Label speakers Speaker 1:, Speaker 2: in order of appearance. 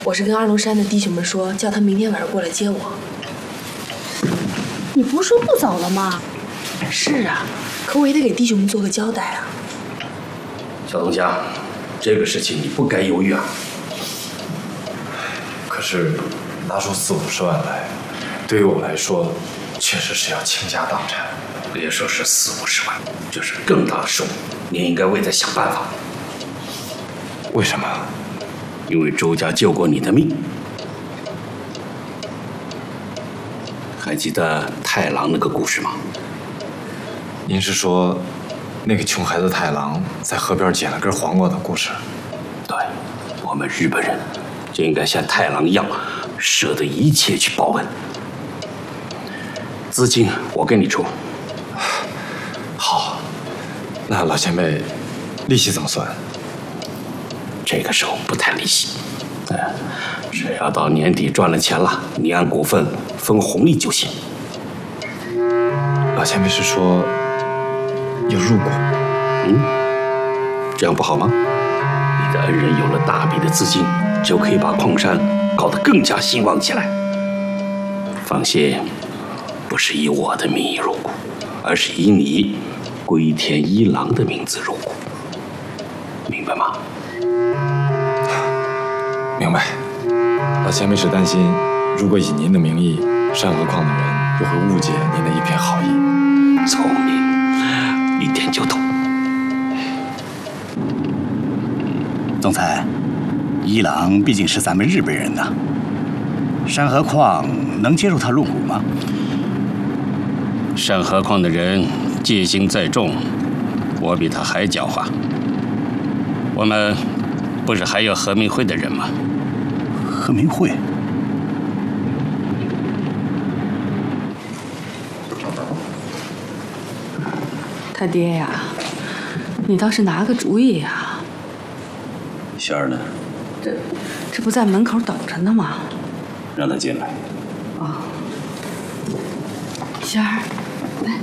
Speaker 1: 我是跟二龙山的弟兄们说，叫他明天晚上过来接我。
Speaker 2: 你不是说不走了吗？
Speaker 1: 是啊，可我也得给弟兄们做个交代啊。
Speaker 3: 小东家，这个事情你不该犹豫啊。
Speaker 4: 可是拿出40-50万来，对于我来说，确实是要倾家荡产。
Speaker 3: 别说是40-50万，这是更大的数，你也应该为他想办法。
Speaker 4: 为什么？
Speaker 3: 因为周家救过你的命。还记得太郎那个故事吗？
Speaker 4: 您是说，那个穷孩子太郎在河边捡了根黄瓜的故事？
Speaker 3: 对，我们日本人就应该像太郎一样，舍得一切去报恩。资金我给你出。
Speaker 4: 好，那老前辈，利息怎么算？
Speaker 3: 这个时候不谈利息，只要到年底赚了钱了，你按股份分红利就行。
Speaker 4: 老前辈是说有入股？
Speaker 3: 这样不好吗？你的恩人有了大笔的资金，就可以把矿山搞得更加兴旺起来。放心，不是以我的名义入股，而是以你龟田一郎的名字入股，明白吗？
Speaker 4: 明白。老前辈是担心，如果以您的名义，山河矿的人又会误解您的一片好意。
Speaker 3: 聪明，一点就懂。
Speaker 5: 总裁，一郎毕竟是咱们日本人呐，山河矿能接受他入股吗？
Speaker 3: 山河矿的人戒心再重，我比他还狡猾。我们不是还有和明会的人吗？
Speaker 5: 和明会？
Speaker 2: 他爹呀，你倒是拿个主意呀！
Speaker 5: 仙儿呢？
Speaker 2: 这不在门口等着呢吗？
Speaker 5: 让他进来。
Speaker 2: 仙儿。